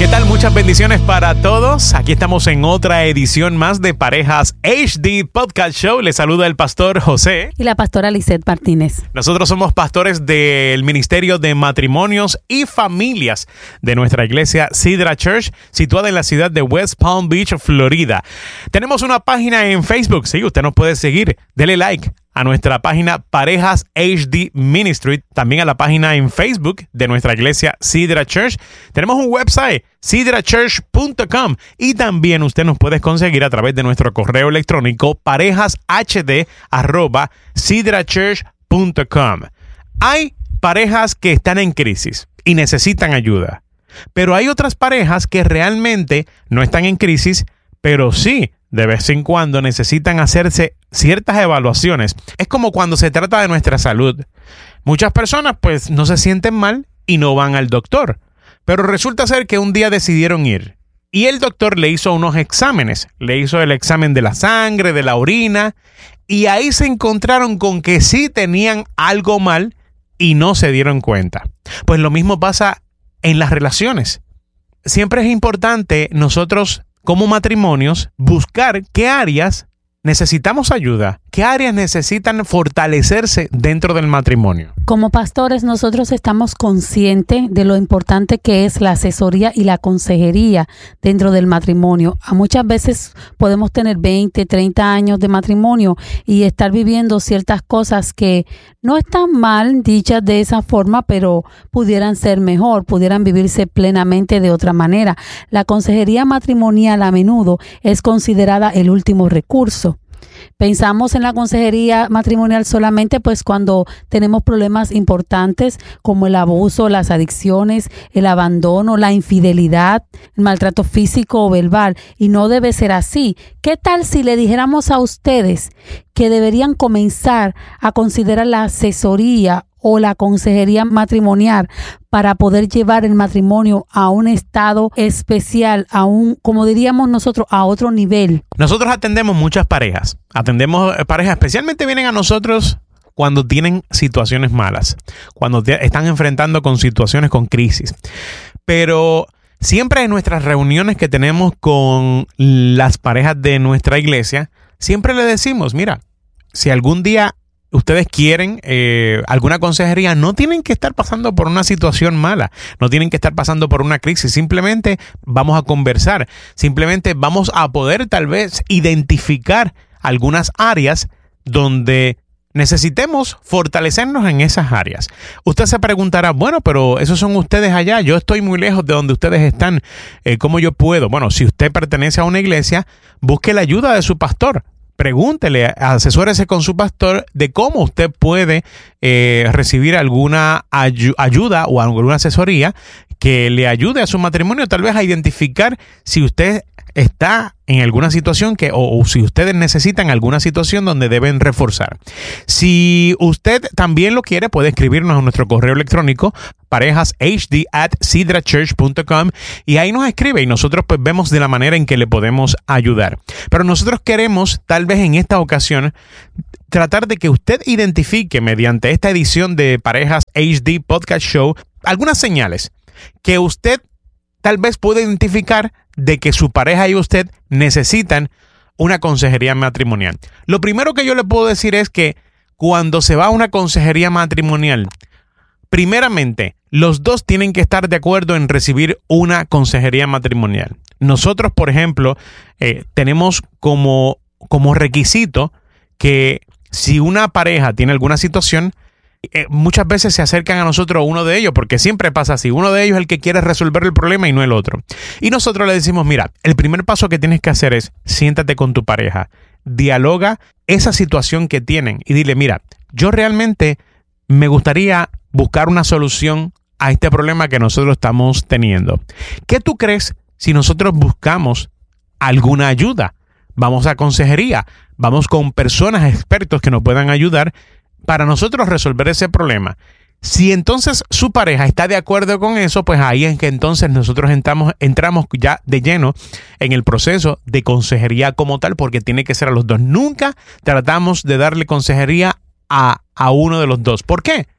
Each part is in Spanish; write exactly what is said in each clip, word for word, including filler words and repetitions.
¿Qué tal? Muchas bendiciones para todos. Aquí estamos en otra edición más de Parejas H D Podcast Show. Les saluda el pastor José. Y la pastora Lisette Martínez. Nosotros somos pastores del Ministerio de Matrimonios y Familias de nuestra iglesia Sidra Church, situada en la ciudad de West Palm Beach, Florida. Tenemos una página en Facebook. Sí, usted nos puede seguir. Dele like a nuestra página Parejas H D Ministry, también a la página en Facebook de nuestra iglesia Sidra Church. Tenemos un website, sidra church punto com, y también usted nos puede conseguir a través de nuestro correo electrónico parejashd arroba sidra church punto com. Hay parejas que están en crisis y necesitan ayuda, pero hay otras parejas que realmente no están en crisis, pero sí de vez en cuando necesitan hacerse ciertas evaluaciones. Es como cuando se trata de nuestra salud. Muchas personas pues no se sienten mal y no van al doctor. Pero resulta ser que un día decidieron ir. Y el doctor le hizo unos exámenes. Le hizo el examen de la sangre, de la orina. Y ahí se encontraron con que sí tenían algo mal y no se dieron cuenta. Pues lo mismo pasa en las relaciones. Siempre es importante nosotros, como matrimonios, buscar qué áreas necesitamos ayuda, qué áreas necesitan fortalecerse dentro del matrimonio. Como pastores, nosotros estamos conscientes de lo importante que es la asesoría y la consejería dentro del matrimonio. A muchas veces podemos tener veinte, treinta años de matrimonio y estar viviendo ciertas cosas que no están mal dichas de esa forma, pero pudieran ser mejor, pudieran vivirse plenamente de otra manera. La consejería matrimonial a menudo es considerada el último recurso. Pensamos en la consejería matrimonial solamente pues cuando tenemos problemas importantes como el abuso, las adicciones, el abandono, la infidelidad, el maltrato físico o verbal, y no debe ser así. ¿Qué tal si le dijéramos a ustedes que deberían comenzar a considerar la asesoría o la consejería matrimonial para poder llevar el matrimonio a un estado especial, a un, como diríamos nosotros, a otro nivel? Nosotros atendemos muchas parejas, atendemos parejas, especialmente vienen a nosotros cuando tienen situaciones malas, cuando te, están enfrentando con situaciones, con crisis. Pero siempre en nuestras reuniones que tenemos con las parejas de nuestra iglesia, siempre le decimos, mira, si algún día ustedes quieren eh, alguna consejería, no tienen que estar pasando por una situación mala, no tienen que estar pasando por una crisis, simplemente vamos a conversar, simplemente vamos a poder tal vez identificar algunas áreas donde necesitemos fortalecernos en esas áreas. Usted se preguntará, bueno, pero esos son ustedes allá, yo estoy muy lejos de donde ustedes están, eh, ¿cómo yo puedo? Bueno, si usted pertenece a una iglesia, busque la ayuda de su pastor. Pregúntele, asesórese con su pastor de cómo usted puede eh, recibir alguna ay- ayuda o alguna asesoría que le ayude a su matrimonio, tal vez a identificar si usted está en alguna situación que o, o si ustedes necesitan alguna situación donde deben reforzar. Si usted también lo quiere, puede escribirnos a nuestro correo electrónico parejashd at sidra church punto com y ahí nos escribe y nosotros pues vemos de la manera en que le podemos ayudar. Pero nosotros queremos, tal vez en esta ocasión, tratar de que usted identifique mediante esta edición de Parejas H D Podcast Show algunas señales que usted tal vez puede identificar de que su pareja y usted necesitan una consejería matrimonial. Lo primero que yo le puedo decir es que cuando se va a una consejería matrimonial, primeramente, los dos tienen que estar de acuerdo en recibir una consejería matrimonial. Nosotros, por ejemplo, eh, tenemos como, como requisito que si una pareja tiene alguna situación, Eh, muchas veces se acercan a nosotros uno de ellos, porque siempre pasa así, uno de ellos es el que quiere resolver el problema y no el otro. Y nosotros le decimos, mira, el primer paso que tienes que hacer es siéntate con tu pareja, dialoga esa situación que tienen y dile, mira, yo realmente me gustaría buscar una solución a este problema que nosotros estamos teniendo. ¿Qué tú crees si nosotros buscamos alguna ayuda? Vamos a consejería, vamos con personas expertos que nos puedan ayudar para nosotros resolver ese problema. Si entonces su pareja está de acuerdo con eso, pues ahí es que entonces nosotros entramos, entramos ya de lleno en el proceso de consejería como tal, porque tiene que ser a los dos. Nunca tratamos de darle consejería a, a uno de los dos. ¿Por qué?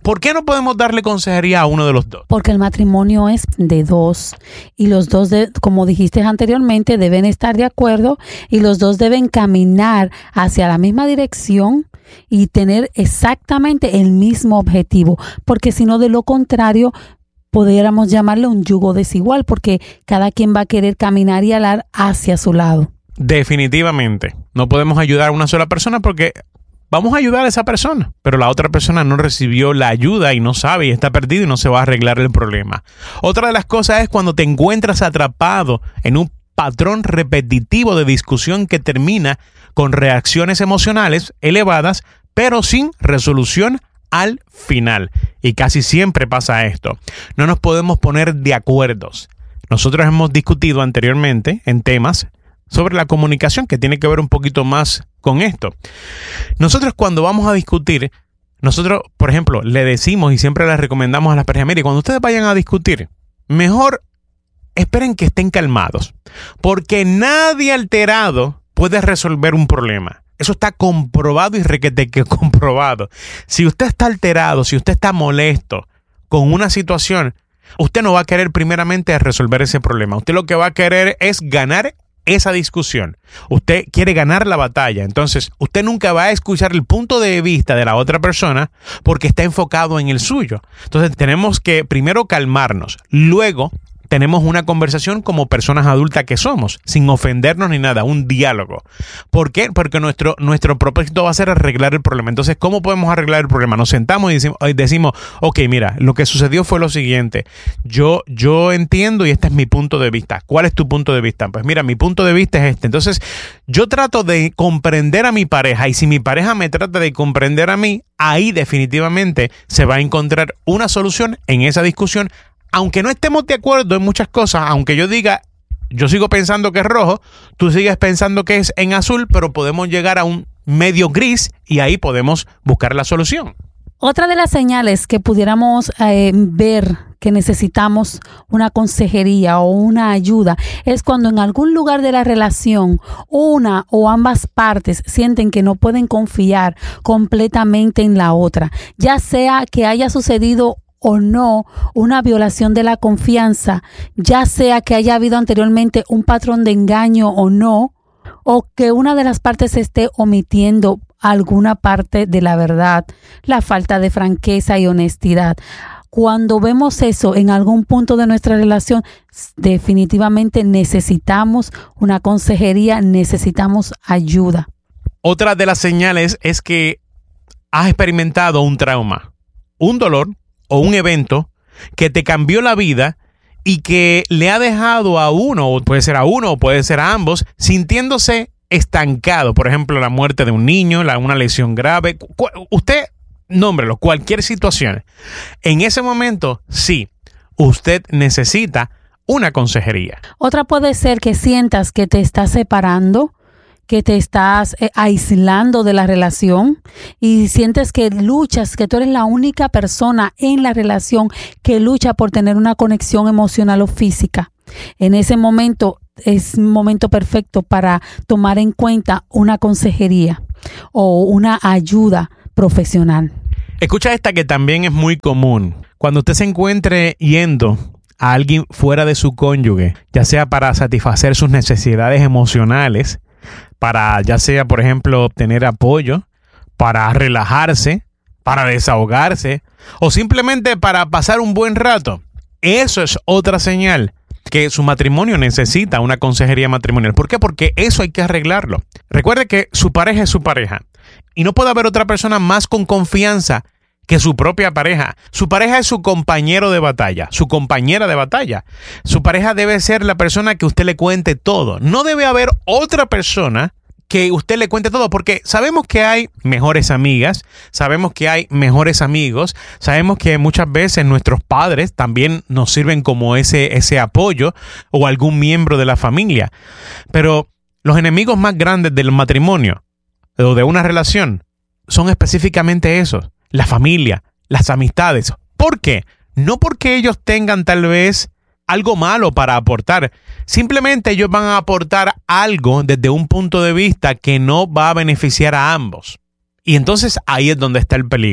¿Por qué no podemos darle consejería a uno de los dos? Porque el matrimonio es de dos y los dos, de, como dijiste anteriormente, deben estar de acuerdo y los dos deben caminar hacia la misma dirección y tener exactamente el mismo objetivo, porque si no, de lo contrario, pudiéramos llamarle un yugo desigual, porque cada quien va a querer caminar y alar hacia su lado. Definitivamente. No podemos ayudar a una sola persona porque vamos a ayudar a esa persona, pero la otra persona no recibió la ayuda y no sabe y está perdido y no se va a arreglar el problema. Otra de las cosas es cuando te encuentras atrapado en un patrón repetitivo de discusión que termina con reacciones emocionales elevadas, pero sin resolución al final. Y casi siempre pasa esto. No nos podemos poner de acuerdo. Nosotros hemos discutido anteriormente en temas sobre la comunicación que tiene que ver un poquito más con esto. Nosotros cuando vamos a discutir, nosotros, por ejemplo, le decimos y siempre les recomendamos a las parejas, mire, cuando ustedes vayan a discutir, mejor esperen que estén calmados, porque nadie alterado puede resolver un problema. Eso está comprobado y requete que comprobado. Si usted está alterado, si usted está molesto con una situación, usted no va a querer primeramente resolver ese problema. Usted lo que va a querer es ganar esa discusión. Usted quiere ganar la batalla. Entonces, usted nunca va a escuchar el punto de vista de la otra persona porque está enfocado en el suyo. Entonces, tenemos que primero calmarnos. Luego, tenemos una conversación como personas adultas que somos, sin ofendernos ni nada, un diálogo. ¿Por qué? Porque nuestro, nuestro propósito va a ser arreglar el problema. Entonces, ¿cómo podemos arreglar el problema? Nos sentamos y decimos, y decimos ok, mira, lo que sucedió fue lo siguiente. Yo, yo entiendo y este es mi punto de vista. ¿Cuál es tu punto de vista? Pues mira, mi punto de vista es este. Entonces, yo trato de comprender a mi pareja y si mi pareja me trata de comprender a mí, ahí definitivamente se va a encontrar una solución en esa discusión. Aunque no estemos de acuerdo en muchas cosas, aunque yo diga, yo sigo pensando que es rojo, tú sigues pensando que es en azul, pero podemos llegar a un medio gris y ahí podemos buscar la solución. Otra de las señales que pudiéramos eh, ver que necesitamos una consejería o una ayuda es cuando en algún lugar de la relación una o ambas partes sienten que no pueden confiar completamente en la otra, ya sea que haya sucedido o no una violación de la confianza, ya sea que haya habido anteriormente un patrón de engaño o no, o que una de las partes esté omitiendo alguna parte de la verdad, la falta de franqueza y honestidad. Cuando vemos eso en algún punto de nuestra relación, definitivamente necesitamos una consejería, necesitamos ayuda. Otra de las señales es que has experimentado un trauma, un dolor, o un evento que te cambió la vida y que le ha dejado a uno, o puede ser a uno o puede ser a ambos, sintiéndose estancado. Por ejemplo, la muerte de un niño, la, una lesión grave. Usted, nómbrelo, cualquier situación. En ese momento, sí, usted necesita una consejería. Otra puede ser que sientas que te estás separando, que te estás eh, aislando de la relación y sientes que luchas, que tú eres la única persona en la relación que lucha por tener una conexión emocional o física. En ese momento es un momento perfecto para tomar en cuenta una consejería o una ayuda profesional. Escucha esta que también es muy común. Cuando usted se encuentre yendo a alguien fuera de su cónyuge, ya sea para satisfacer sus necesidades emocionales, para ya sea, por ejemplo, obtener apoyo, para relajarse, para desahogarse o simplemente para pasar un buen rato. Eso es otra señal que su matrimonio necesita una consejería matrimonial. ¿Por qué? Porque eso hay que arreglarlo. Recuerde que su pareja es su pareja y no puede haber otra persona más con confianza que su propia pareja. Su pareja es su compañero de batalla, su compañera de batalla. Su pareja debe ser la persona que usted le cuente todo. No debe haber otra persona que usted le cuente todo, porque sabemos que hay mejores amigas, sabemos que hay mejores amigos, sabemos que muchas veces nuestros padres también nos sirven como ese, ese apoyo o algún miembro de la familia. Pero los enemigos más grandes del matrimonio o de una relación son específicamente esos. La familia, las amistades. ¿Por qué? No porque ellos tengan tal vez algo malo para aportar. Simplemente ellos van a aportar algo desde un punto de vista que no va a beneficiar a ambos. Y entonces ahí es donde está el peligro.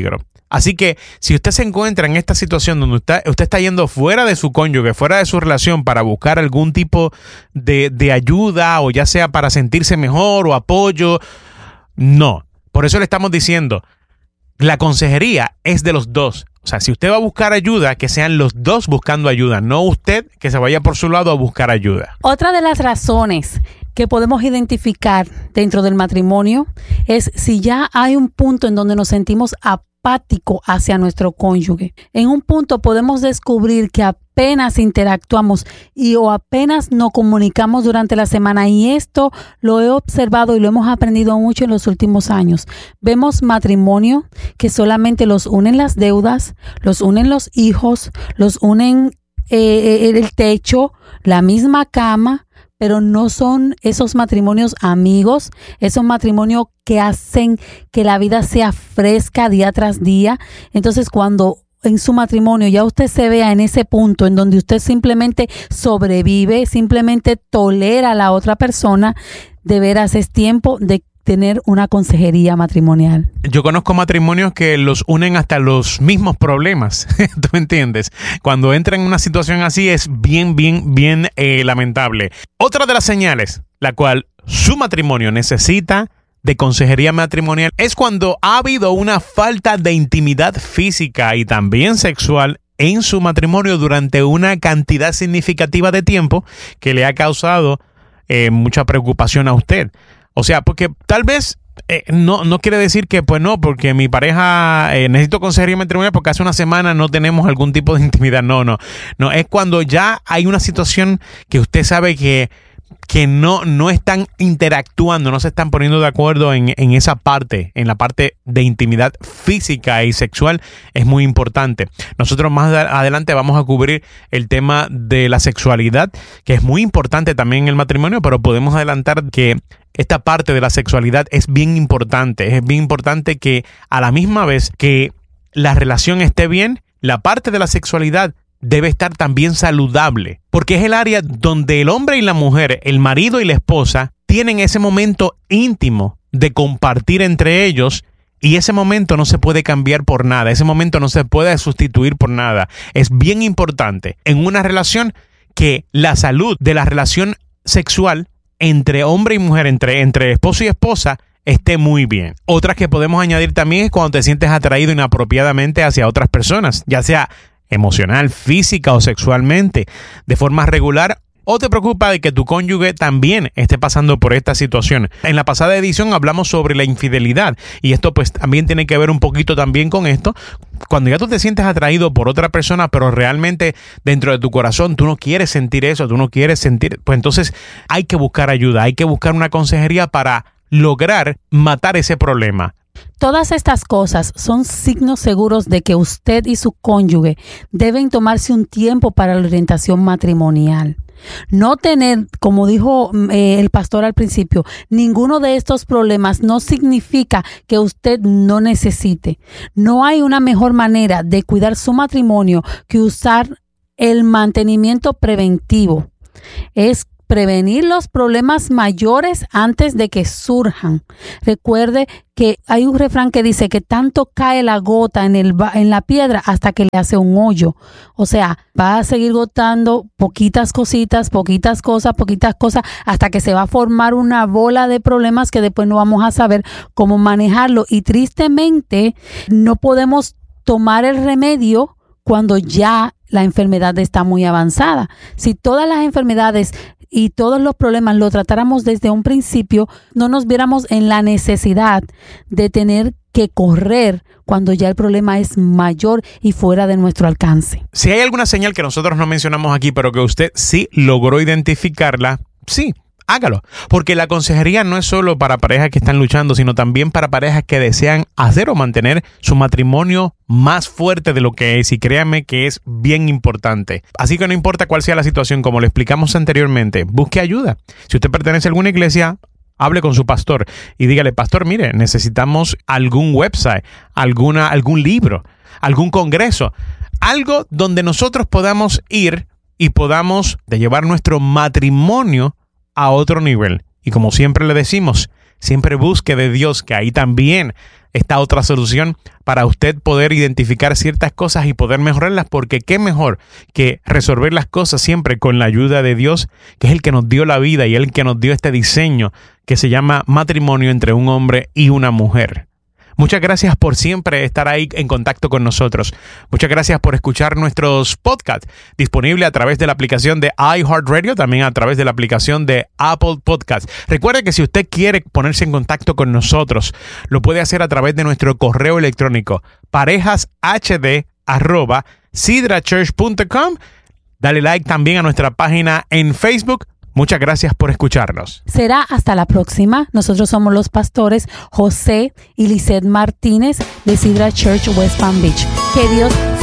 Así que si usted se encuentra en esta situación donde usted, usted está yendo fuera de su cónyuge, fuera de su relación para buscar algún tipo de, de ayuda o ya sea para sentirse mejor o apoyo, no. Por eso le estamos diciendo, la consejería es de los dos. O sea, si usted va a buscar ayuda, que sean los dos buscando ayuda, no usted que se vaya por su lado a buscar ayuda. Otra de las razones que podemos identificar dentro del matrimonio es si ya hay un punto en donde nos sentimos apático hacia nuestro cónyuge. En un punto podemos descubrir que apenas interactuamos y o apenas nos comunicamos durante la semana, y esto lo he observado y lo hemos aprendido mucho en los últimos años. Vemos matrimonio que solamente los unen las deudas, los unen los hijos, los unen eh, el techo, la misma cama, pero no son esos matrimonios amigos, esos matrimonios que hacen que la vida sea fresca día tras día. Entonces, cuando en su matrimonio ya usted se vea en ese punto en donde usted simplemente sobrevive, simplemente tolera a la otra persona, de veras es tiempo de tener una consejería matrimonial. Yo conozco matrimonios que los unen hasta los mismos problemas, ¿tú me entiendes? Cuando entran en una situación así es bien, bien, bien eh, lamentable. Otra de las señales, la cual su matrimonio necesita de consejería matrimonial, es cuando ha habido una falta de intimidad física y también sexual en su matrimonio durante una cantidad significativa de tiempo que le ha causado eh, mucha preocupación a usted. O sea, porque tal vez eh, no, no quiere decir que, pues no, porque mi pareja eh, necesito consejería matrimonial porque hace una semana no tenemos algún tipo de intimidad. No, no. No, es cuando ya hay una situación que usted sabe que, que no, no están interactuando, no se están poniendo de acuerdo en, en esa parte, en la parte de intimidad física y sexual, es muy importante. Nosotros más adelante vamos a cubrir el tema de la sexualidad, que es muy importante también en el matrimonio, pero podemos adelantar que esta parte de la sexualidad es bien importante. Es bien importante que a la misma vez que la relación esté bien, la parte de la sexualidad debe estar también saludable, porque es el área donde el hombre y la mujer, el marido y la esposa, tienen ese momento íntimo de compartir entre ellos, y ese momento no se puede cambiar por nada, ese momento no se puede sustituir por nada. Es bien importante en una relación que la salud de la relación sexual entre hombre y mujer, entre, entre esposo y esposa, esté muy bien. Otras que podemos añadir también es cuando te sientes atraído inapropiadamente hacia otras personas, ya sea emocional, física o sexualmente, de forma regular, o te preocupa de que tu cónyuge también esté pasando por esta situación. En la pasada edición hablamos sobre la infidelidad, y esto pues también tiene que ver un poquito también con esto. Cuando ya tú te sientes atraído por otra persona, pero realmente dentro de tu corazón tú no quieres sentir eso, tú no quieres sentir, pues entonces hay que buscar ayuda, hay que buscar una consejería para lograr matar ese problema. Todas estas cosas son signos seguros de que usted y su cónyuge deben tomarse un tiempo para la orientación matrimonial. No tener, como dijo eh, el pastor al principio, ninguno de estos problemas no significa que usted no necesite. No hay una mejor manera de cuidar su matrimonio que usar el mantenimiento preventivo. Es prevenir los problemas mayores antes de que surjan. Recuerde que hay un refrán que dice que tanto cae la gota en, el, en la piedra hasta que le hace un hoyo. O sea, va a seguir gotando poquitas cositas, poquitas cosas, poquitas cosas, hasta que se va a formar una bola de problemas que después no vamos a saber cómo manejarlo. Y tristemente, no podemos tomar el remedio cuando ya la enfermedad está muy avanzada. Si todas las enfermedades y todos los problemas lo tratáramos desde un principio, no nos viéramos en la necesidad de tener que correr cuando ya el problema es mayor y fuera de nuestro alcance. Si hay alguna señal que nosotros no mencionamos aquí, pero que usted sí logró identificarla, sí, hágalo. Porque la consejería no es solo para parejas que están luchando, sino también para parejas que desean hacer o mantener su matrimonio más fuerte de lo que es. Y créanme que es bien importante. Así que no importa cuál sea la situación, como le explicamos anteriormente, busque ayuda. Si usted pertenece a alguna iglesia, hable con su pastor y dígale: pastor, mire, necesitamos algún website, alguna, algún libro, algún congreso, algo donde nosotros podamos ir y podamos de llevar nuestro matrimonio a otro nivel. Y como siempre le decimos, siempre busque de Dios, que ahí también está otra solución para usted poder identificar ciertas cosas y poder mejorarlas, porque qué mejor que resolver las cosas siempre con la ayuda de Dios, que es el que nos dio la vida y el que nos dio este diseño que se llama matrimonio entre un hombre y una mujer. Muchas gracias por siempre estar ahí en contacto con nosotros. Muchas gracias por escuchar nuestros podcasts, disponible a través de la aplicación de iHeartRadio, también a través de la aplicación de Apple Podcasts. Recuerde que si usted quiere ponerse en contacto con nosotros, lo puede hacer a través de nuestro correo electrónico parejashd arroba sidrachurch punto com. Dale like también a nuestra página en Facebook. Muchas gracias por escucharnos. Será hasta la próxima. Nosotros somos los pastores José y Lisette Martínez de Sidra Church West Palm Beach. Que Dios